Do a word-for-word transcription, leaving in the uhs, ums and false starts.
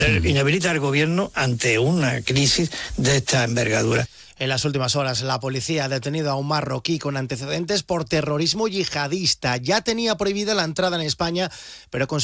Inhabilita al gobierno ante una crisis de esta envergadura. En las últimas horas, la policía ha detenido a un marroquí con antecedentes por terrorismo yihadista. Ya tenía prohibida la entrada en España, pero con